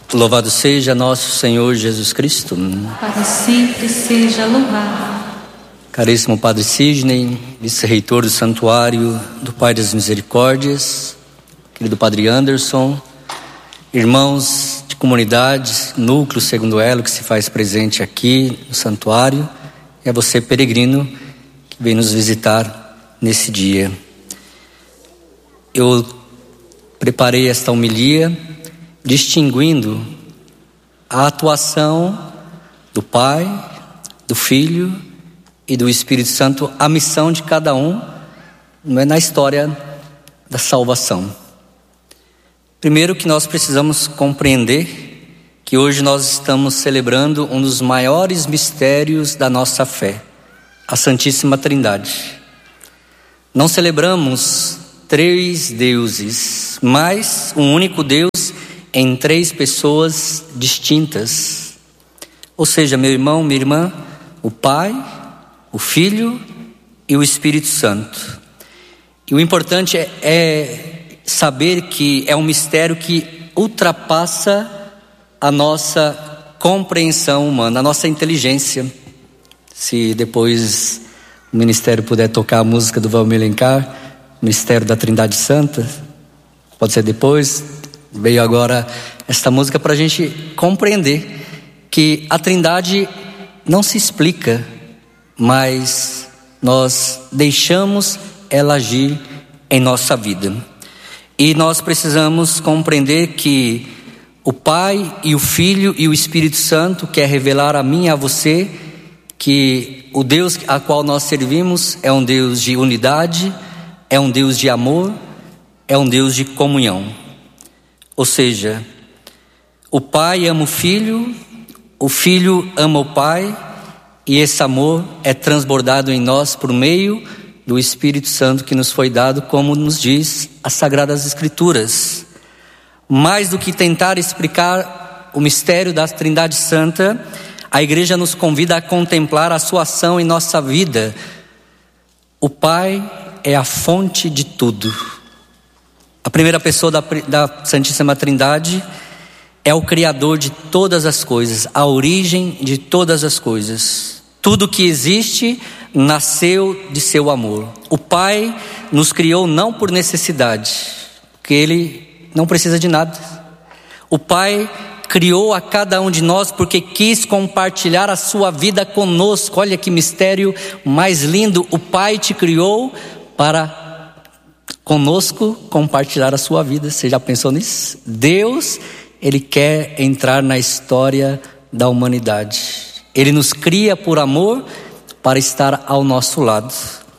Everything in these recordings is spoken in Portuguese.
Louvado seja nosso Senhor Jesus Cristo. Para sempre seja louvado. Caríssimo Padre Sidney, vice-reitor do Santuário do Pai das Misericórdias, querido Padre Anderson, irmãos de comunidade, núcleo segundo elo que se faz presente aqui no Santuário, e a você, peregrino, que vem nos visitar nesse dia. Eu preparei esta homilia distinguindo a atuação do Pai, do Filho e do Espírito Santo, a missão de cada um, não é, na história da salvação. Primeiro que nós precisamos compreender que hoje nós estamos celebrando um dos maiores mistérios da nossa fé, a Santíssima Trindade. Não celebramos três deuses, mas um único Deus em três pessoas distintas. Ou seja, meu irmão, minha irmã, o Pai, o Filho e o Espírito Santo. E o importante é saber que é um mistério que ultrapassa a nossa compreensão humana, a nossa inteligência. Se depois o ministério puder tocar a música do Valmir Alencar, Mistério da Trindade Santa, pode ser depois. Veio agora esta música para a gente compreender que a Trindade não se explica, mas nós deixamos ela agir em nossa vida. E nós precisamos compreender que o Pai e o Filho e o Espírito Santo quer revelar a mim e a você que o Deus a qual nós servimos é um Deus de unidade, é um Deus de amor, é um Deus de comunhão. Ou seja, o Pai ama o Filho ama o Pai, e esse amor é transbordado em nós por meio do Espírito Santo que nos foi dado, como nos diz as Sagradas Escrituras. Mais do que tentar explicar o mistério da Trindade Santa, a Igreja nos convida a contemplar a sua ação em nossa vida. O Pai é a fonte de tudo. A primeira pessoa da Santíssima Trindade é o Criador de todas as coisas, a origem de todas as coisas. Tudo que existe nasceu de seu amor. O Pai nos criou não por necessidade, porque Ele não precisa de nada. O Pai criou a cada um de nós porque quis compartilhar a sua vida conosco. Olha que mistério mais lindo. O Pai te criou para conosco compartilhar a sua vida. Você já pensou nisso? Deus, Ele quer entrar na história da humanidade. Ele nos cria por amor para estar ao nosso lado.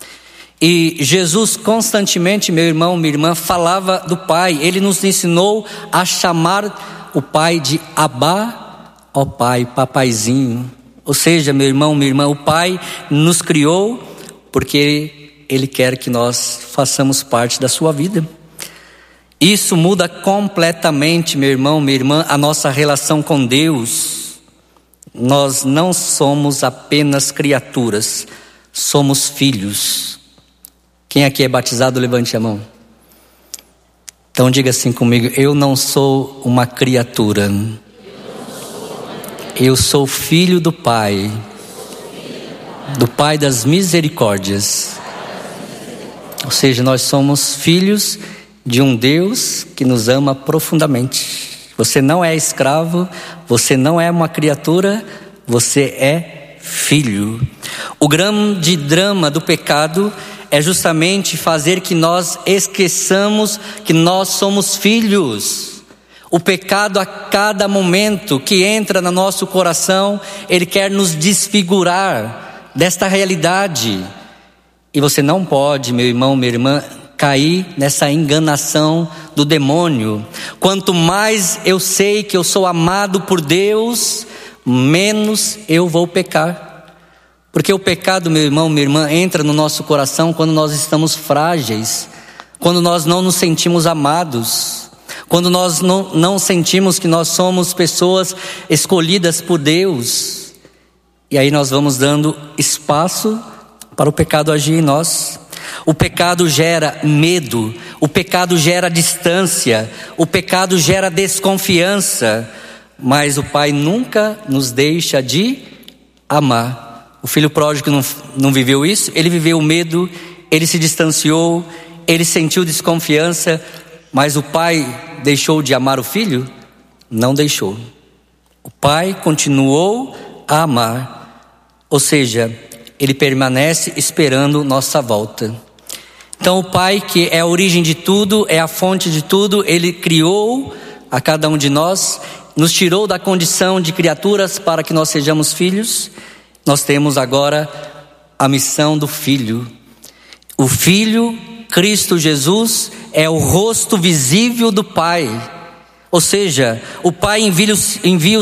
E Jesus constantemente, meu irmão, minha irmã, falava do Pai. Ele nos ensinou a chamar o Pai de Abá, ó Pai, papaizinho. Ou seja, meu irmão, minha irmã, o Pai nos criou porque Ele quer que nós façamos parte da sua vida. Isso muda completamente, meu irmão, minha irmã, a nossa relação com Deus. Nós não somos apenas criaturas, somos filhos. Quem aqui é batizado, levante a mão. Então diga assim comigo: eu não sou uma criatura, eu sou filho do Pai, do Pai das misericórdias. Ou seja, nós somos filhos de um Deus que nos ama profundamente. Você não é escravo, você não é uma criatura, você é filho. O grande drama do pecado é justamente fazer que nós esqueçamos que nós somos filhos. O pecado, a cada momento que entra no nosso coração, ele quer nos desfigurar desta realidade. E você não pode, meu irmão, minha irmã, cair nessa enganação do demônio. Quanto mais eu sei que eu sou amado por Deus, menos eu vou pecar. Porque o pecado, meu irmão, minha irmã, entra no nosso coração quando nós estamos frágeis, quando nós não nos sentimos amados, quando nós não sentimos que nós somos pessoas escolhidas por Deus. E aí nós vamos dando espaço para o pecado agir em nós. O pecado gera medo, o pecado gera distância, o pecado gera desconfiança. mas o Pai nunca nos deixa de amar. O filho pródigo não viveu isso, ele viveu o medo, ele se distanciou, ele sentiu desconfiança, mas o Pai deixou de amar o filho? Não deixou. O Pai continuou a amar, ou seja, ele permanece esperando nossa volta. Então o Pai, que é a origem de tudo, é a fonte de tudo, ele criou a cada um de nós, nos tirou da condição de criaturas para que nós sejamos filhos. Nós temos agora a missão do Filho. O Filho, Cristo Jesus, é o rosto visível do Pai. Ou seja, o Pai envia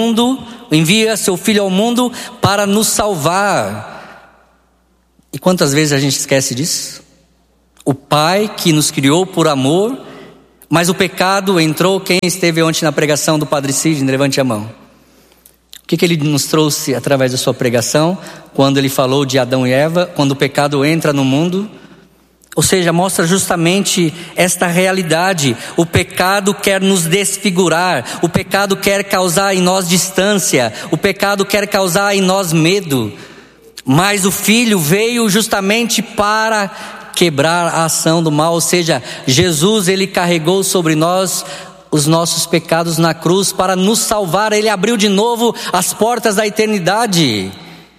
seu Filho ao mundo para nos salvar. E quantas vezes a gente esquece disso? O Pai que nos criou por amor, mas o pecado entrou. Quem esteve ontem na pregação do Padre Sidney, levante a mão. O que ele nos trouxe através da sua pregação, quando ele falou de Adão e Eva, quando o pecado entra no mundo? Ou seja, mostra justamente esta realidade. O pecado quer nos desfigurar, o pecado quer causar em nós distância, o pecado quer causar em nós medo. Mas o Filho veio justamente para quebrar a ação do mal, ou seja, Jesus, ele carregou sobre nós os nossos pecados na cruz para nos salvar. Ele abriu de novo as portas da eternidade.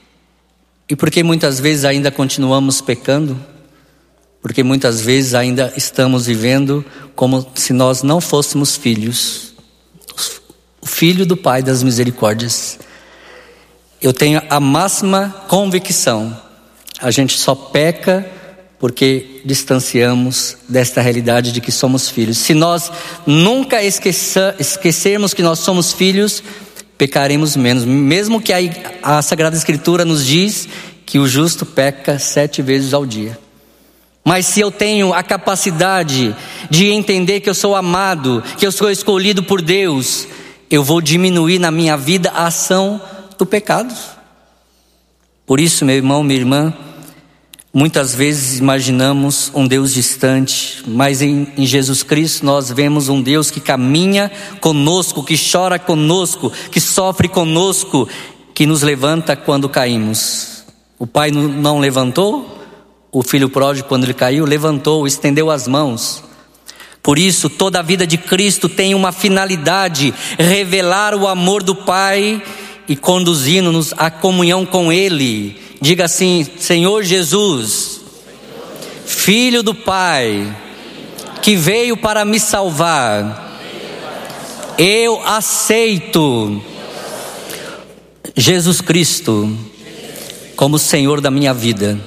E por que muitas vezes ainda continuamos pecando? Porque muitas vezes ainda estamos vivendo como se nós não fôssemos filhos, o Filho do Pai das misericórdias. Eu tenho a máxima convicção, a gente só peca porque distanciamos desta realidade de que somos filhos. Se nós nunca esquecermos que nós somos filhos, pecaremos menos. Mesmo que a Sagrada Escritura nos diz que o justo peca 7 vezes ao dia. Mas se eu tenho a capacidade de entender que eu sou amado, que eu sou escolhido por Deus, eu vou diminuir na minha vida a ação do pecado. Por isso, meu irmão, minha irmã, muitas vezes imaginamos um Deus distante, mas em Jesus Cristo nós vemos um Deus que caminha conosco, que chora conosco, que sofre conosco, que nos levanta quando caímos. O Pai não levantou? O filho pródigo, quando ele caiu, levantou, estendeu as mãos. Por isso, toda a vida de Cristo tem uma finalidade: revelar o amor do Pai e conduzindo-nos à comunhão com Ele. Diga assim: Senhor Jesus, Filho do Pai, que veio para me salvar, eu aceito Jesus Cristo como Senhor da minha vida.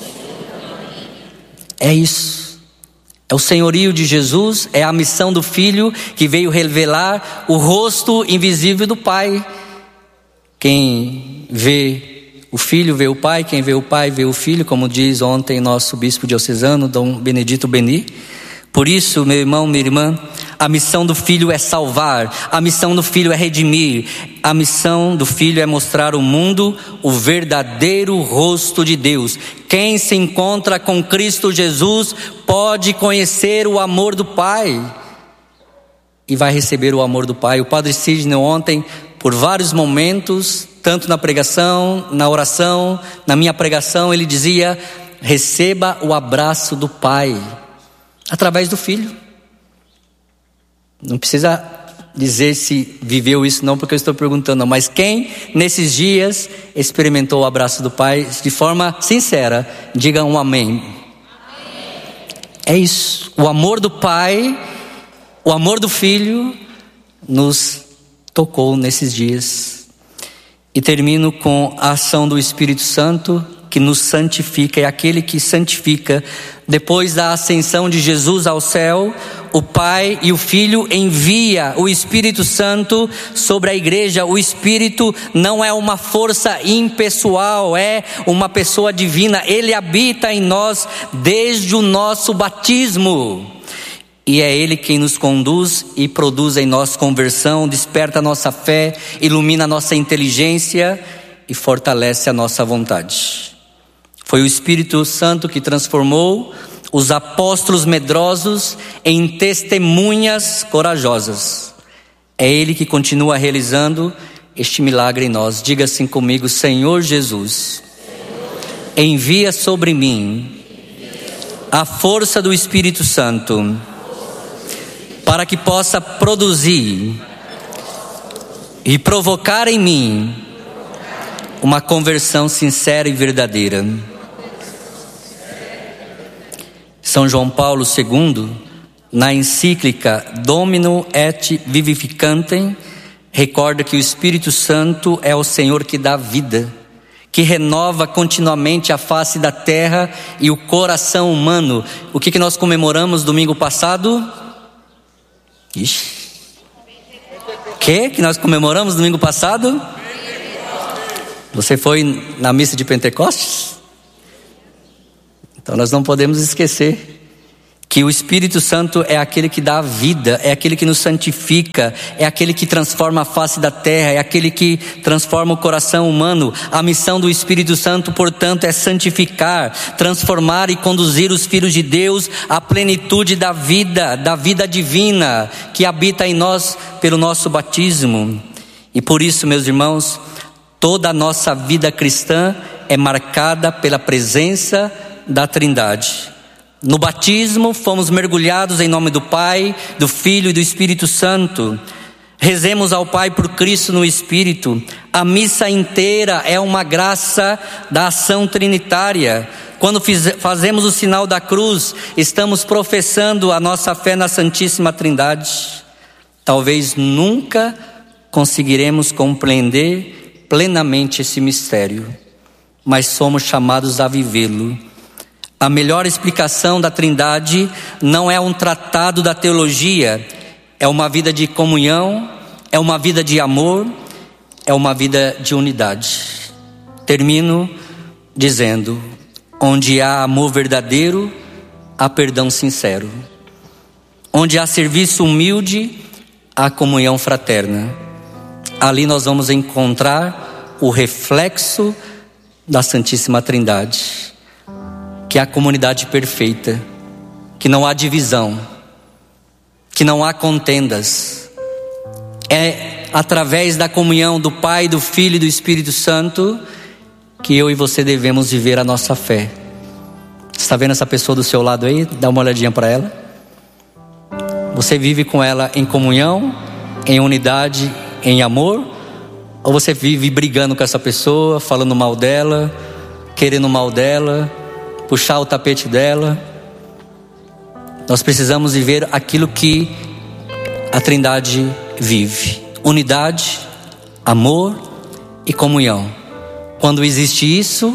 É isso, é o senhorio de Jesus, é a missão do Filho que veio revelar o rosto invisível do Pai. Quem vê o Filho vê o Pai, quem vê o Pai vê o Filho, como diz ontem nosso bispo diocesano, Dom Benedito Beni. Por isso, meu irmão, minha irmã, a missão do Filho é salvar, a missão do Filho é redimir, a missão do Filho é mostrar ao mundo o verdadeiro rosto de Deus. Quem se encontra com Cristo Jesus pode conhecer o amor do Pai e vai receber o amor do Pai. O Padre Sidney ontem, por vários momentos, tanto na pregação, na oração, na minha pregação, ele dizia: receba o abraço do Pai através do Filho. Não precisa dizer se viveu isso não, porque eu estou perguntando, mas quem nesses dias experimentou o abraço do Pai de forma sincera, diga um amém. Amém. É isso, o amor do Pai, o amor do Filho nos tocou nesses dias. E termino com a ação do Espírito Santo, que nos santifica, é aquele que santifica. Depois da ascensão de Jesus ao céu, o Pai e o Filho envia o Espírito Santo sobre a igreja. O Espírito não é uma força impessoal, é uma pessoa divina. Ele habita em nós desde o nosso batismo. E é Ele quem nos conduz e produz em nós conversão, desperta a nossa fé, ilumina a nossa inteligência e fortalece a nossa vontade. Foi o Espírito Santo que transformou os apóstolos medrosos em testemunhas corajosas. É Ele que continua realizando este milagre em nós. Diga assim comigo: Senhor Jesus, envia sobre mim a força do Espírito Santo, para que possa produzir e provocar em mim uma conversão sincera e verdadeira. São João Paulo II, na encíclica Domino et Vivificantem, recorda que o Espírito Santo é o Senhor que dá vida, que renova continuamente a face da terra e o coração humano. O que nós comemoramos domingo passado? Que nós comemoramos domingo passado? Você foi na missa de Pentecostes? Então nós não podemos esquecer que o Espírito Santo é aquele que dá a vida, é aquele que nos santifica, é aquele que transforma a face da terra, é aquele que transforma o coração humano. A missão do Espírito Santo, portanto, é santificar, transformar e conduzir os filhos de Deus à plenitude da vida divina que habita em nós pelo nosso batismo. E por isso, meus irmãos, toda a nossa vida cristã é marcada pela presença da Trindade. No batismo fomos mergulhados em nome do Pai, do Filho e do Espírito Santo. Rezemos ao Pai por Cristo no Espírito. A missa inteira é uma graça da ação trinitária. Quando fazemos o sinal da cruz, estamos professando a nossa fé na Santíssima Trindade. Talvez nunca conseguiremos compreender plenamente esse mistério, mas somos chamados a vivê-lo. A melhor explicação da Trindade não é um tratado da teologia, é uma vida de comunhão, é uma vida de amor, é uma vida de unidade. Termino dizendo: onde há amor verdadeiro, há perdão sincero. Onde há serviço humilde, há comunhão fraterna. Ali nós vamos encontrar o reflexo da Santíssima Trindade, que é a comunidade perfeita, que não há divisão, que não há contendas. É através da comunhão do Pai, do Filho e do Espírito Santo que eu e você devemos viver a nossa fé. Você está vendo essa pessoa do seu lado aí? Dá uma olhadinha para ela. Você vive com ela em comunhão, em unidade, em amor? Ou você vive brigando com essa pessoa, falando mal dela, querendo mal dela, puxar o tapete dela? Nós precisamos viver aquilo que a Trindade vive: unidade, amor e comunhão. Quando existe isso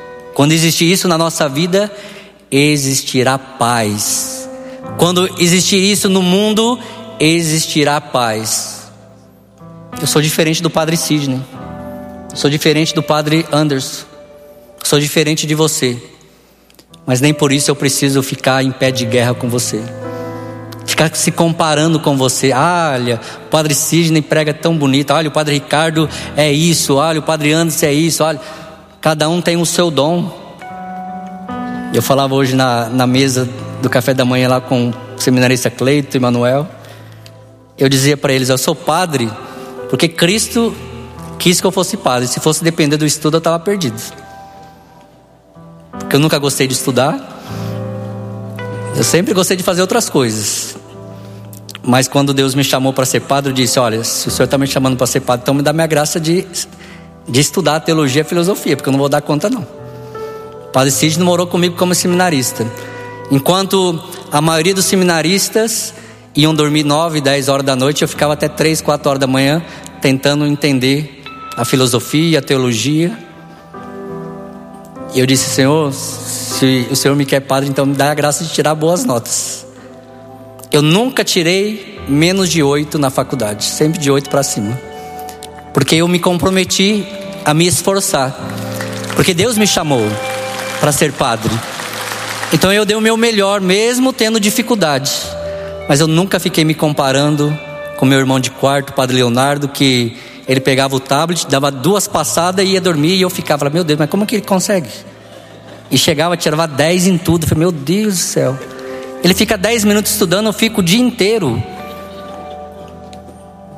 na nossa vida, existirá paz. Quando existir isso no mundo, existirá paz. Eu sou diferente do Padre Sidney, sou diferente do Padre Anderson, sou diferente de você. Mas nem por isso eu preciso ficar em pé de guerra com você, ficar se comparando com você. Olha, o Padre Sidney prega tão bonito, olha, o Padre Ricardo é isso, olha, o Padre Anderson é isso, olha. Cada um tem o seu dom. Eu falava hoje na mesa do café da manhã lá com o seminarista Cleito e Manuel. Eu dizia para eles: eu sou padre porque Cristo quis que eu fosse padre. Se fosse depender do estudo, eu estava perdido. Porque eu nunca gostei de estudar. Eu sempre gostei de fazer outras coisas. Mas quando Deus me chamou para ser padre, eu disse: olha, se o Senhor está me chamando para ser padre, então me dá minha graça de estudar a teologia e a filosofia, porque eu não vou dar conta não. O Padre Sidney morou comigo como seminarista. Enquanto a maioria dos seminaristas iam dormir 9, 10 horas da noite, eu ficava até 3, 4 horas da manhã tentando entender a filosofia, a teologia. E eu disse: Senhor, se o Senhor me quer padre, então me dá a graça de tirar boas notas. Eu nunca tirei menos de 8 na faculdade, sempre de 8 para cima, porque eu me comprometi a me esforçar, porque Deus me chamou para ser padre. Então eu dei o meu melhor, mesmo tendo dificuldade. Mas eu nunca fiquei me comparando com meu irmão de quarto, Padre Leonardo, que ele pegava o tablet, dava 2 passadas e ia dormir, e eu ficava: meu Deus, mas como que ele consegue? E chegava, tirava 10 em tudo. Eu falei: meu Deus do céu. Ele fica 10 minutos estudando, eu fico o dia inteiro.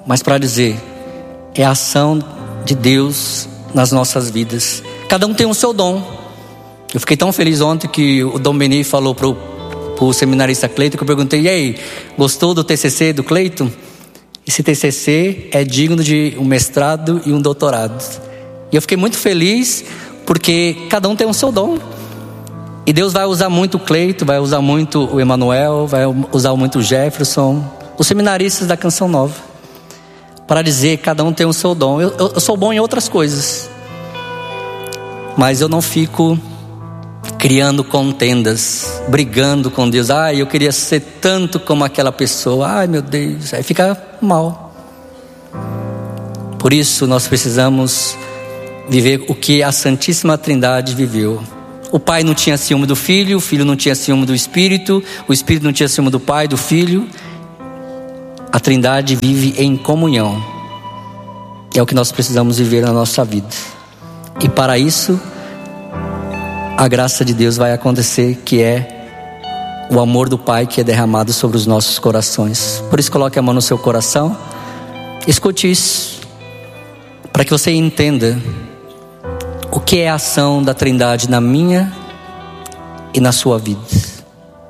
mas para dizer, é a ação de Deus nas nossas vidas. Cada um tem o seu dom. Eu fiquei tão feliz ontem que o Dom Beni falou pro seminarista Cleiton, que eu perguntei: e aí, gostou do TCC do Cleiton? Esse TCC é digno de um mestrado e um doutorado. E eu fiquei muito feliz, porque cada um tem o seu dom. E Deus vai usar muito o Cleiton, vai usar muito o Emanuel, vai usar muito o Jefferson, os seminaristas da Canção Nova, para dizer, cada um tem o seu dom. Eu sou bom em outras coisas, mas eu não fico criando contendas, brigando com Deus. Ai, eu queria ser tanto como aquela pessoa. Ai, meu Deus, aí fica mal. Por isso nós precisamos viver o que a Santíssima Trindade viveu. O Pai não tinha ciúme do Filho, o Filho não tinha ciúme do Espírito, o Espírito não tinha ciúme do Pai, do Filho. A Trindade vive em comunhão. É o que nós precisamos viver na nossa vida. E para isso, a graça de Deus vai acontecer, que é o amor do Pai que é derramado sobre os nossos corações. Por isso, coloque a mão no seu coração, escute isso, para que você entenda o que é a ação da Trindade na minha e na sua vida.